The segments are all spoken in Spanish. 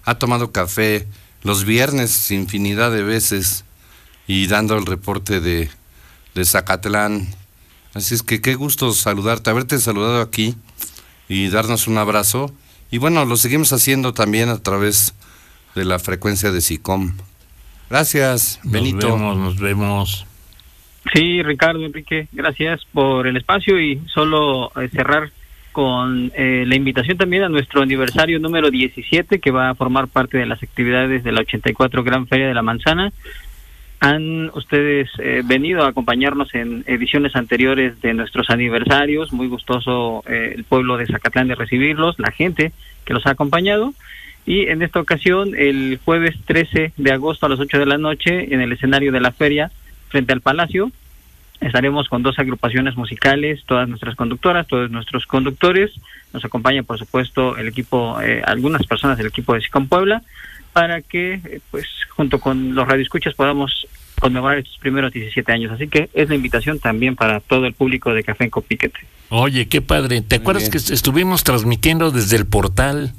ha tomado café los viernes infinidad de veces y dando el reporte de Zacatlán. Así es que qué gusto saludarte, haberte saludado aquí y darnos un abrazo. Y bueno, lo seguimos haciendo también a través de la frecuencia de SICOM. Gracias, Benito. Nos vemos. Sí, Ricardo, Enrique, gracias por el espacio y solo cerrar con la invitación también a nuestro aniversario número 17, que va a formar parte de las actividades de la 84 Gran Feria de la Manzana. Han ustedes venido a acompañarnos en ediciones anteriores de nuestros aniversarios, muy gustoso el pueblo de Zacatlán de recibirlos, la gente que los ha acompañado, y en esta ocasión el jueves 13 de agosto a las 8 de la noche en el escenario de la feria frente al Palacio estaremos con 2 agrupaciones musicales, todas nuestras conductoras, todos nuestros conductores. Nos acompaña, por supuesto, el equipo, algunas personas del equipo de SICOM Puebla, para que, pues, junto con los radioescuchas podamos conmemorar estos primeros 17 años. Así que es la invitación también para todo el público de Café en Copiquete. Oye, qué padre. ¿Te acuerdas que estuvimos transmitiendo desde el portal?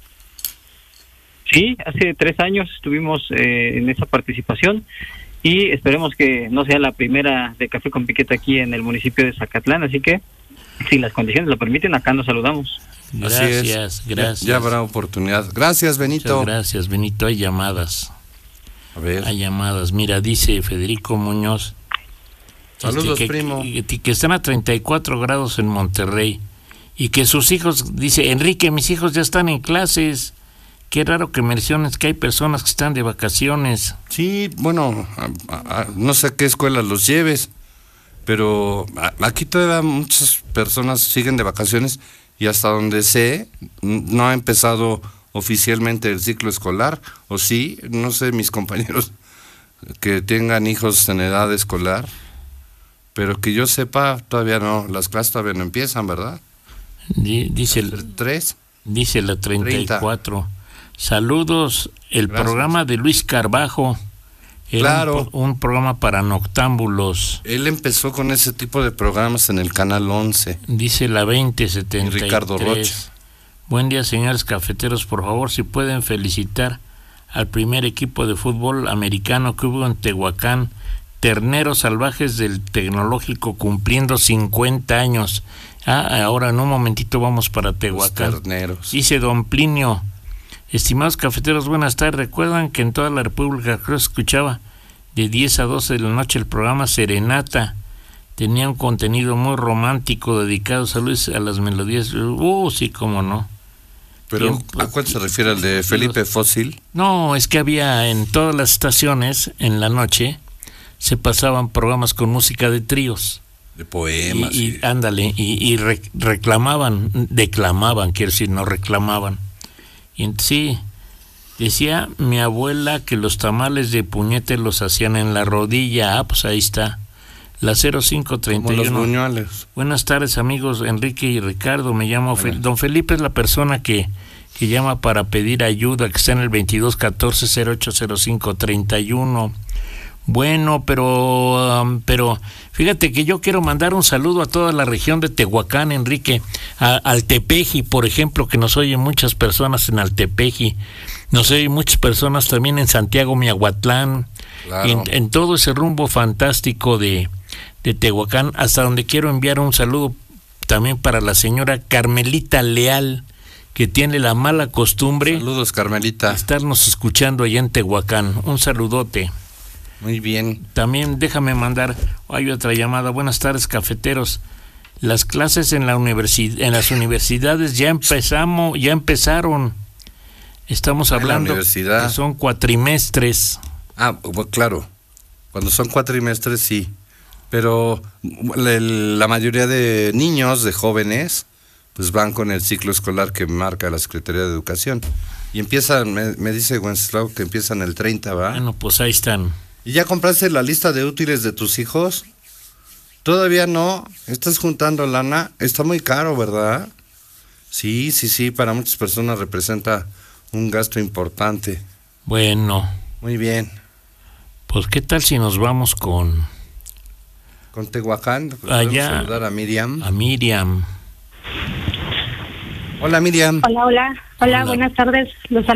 Sí, hace 3 años estuvimos en esa participación. Y esperemos que no sea la primera de Café con Piquete aquí en el municipio de Zacatlán, así que si las condiciones lo permiten, acá nos saludamos. Gracias. Ya habrá oportunidad. Gracias, Benito. Muchas gracias, Benito. Hay llamadas. A ver. Hay llamadas. Mira, dice Federico Muñoz. Saludos, primo. Que están a 34 grados en Monterrey y que sus hijos, dice Enrique, mis hijos ya están en clases. Qué raro que menciones que hay personas que están de vacaciones. Sí, bueno, no sé a qué escuela los lleves, pero aquí todavía muchas personas siguen de vacaciones y hasta donde sé, no ha empezado oficialmente el ciclo escolar, o sí, no sé, mis compañeros que tengan hijos en edad escolar, pero que yo sepa, todavía no, las clases todavía no empiezan, ¿verdad? Dice el 3. Dice la 34. 30. Saludos, Gracias. Programa de Luis Carbajo. Claro. Un programa para noctámbulos. Él empezó con ese tipo de programas en el Canal 11. Dice la 2073. Y Ricardo Rocha. Buen día, señores cafeteros. Por favor, si pueden felicitar al primer equipo de fútbol americano que hubo en Tehuacán, Terneros Salvajes del Tecnológico, cumpliendo 50 años. Ahora en un momentito vamos para Tehuacán. Los terneros. Dice don Plinio. Estimados cafeteros, buenas tardes. Recuerdan que en toda la República creo que escuchaba de 10 a 12 de la noche el programa Serenata. Tenía un contenido muy romántico dedicado a las melodías. Sí, cómo no. Pero ¿a cuál se refiere? ¿Al de Felipe Fósil? No, es que había en todas las estaciones, en la noche, se pasaban programas con música de tríos. De poemas. Ándale, y declamaban, quiero decir, no reclamaban. Y sí, decía mi abuela que los tamales de puñete los hacían en la rodilla. Pues ahí está. La 0531. Como los buñuelos. Buenas tardes, amigos Enrique y Ricardo. Me llamo Don Felipe, es la persona que llama para pedir ayuda, que está en el 2214-080531. Bueno, pero fíjate que yo quiero mandar un saludo a toda la región de Tehuacán, Enrique, al Tepeji, por ejemplo, que nos oyen muchas personas en Altepeji, nos oyen muchas personas también en Santiago Miahuatlán, claro. en todo ese rumbo fantástico de Tehuacán, hasta donde quiero enviar un saludo también para la señora Carmelita Leal, que tiene la mala costumbre. Saludos, Carmelita. De estarnos escuchando allá en Tehuacán. Un saludote. Muy bien. También déjame mandar, hay otra llamada. Buenas tardes, cafeteros. Las clases en las universidades ya empezaron. Estamos hablando que son cuatrimestres. Claro. Cuando son cuatrimestres sí. Pero la mayoría de niños, de jóvenes, pues van con el ciclo escolar que marca la Secretaría de Educación. Y empiezan, me dice Wenceslao que empiezan el 30, ¿va? Bueno, pues ahí están. ¿Y ya compraste la lista de útiles de tus hijos? Todavía no. ¿Estás juntando lana? Está muy caro, ¿verdad? Sí, para muchas personas representa un gasto importante. Bueno. Muy bien. Pues, ¿qué tal si nos vamos con Tehuacán? Pues allá. Saludar a Miriam. Miriam. Hola, Miriam. Hola, buenas tardes. Los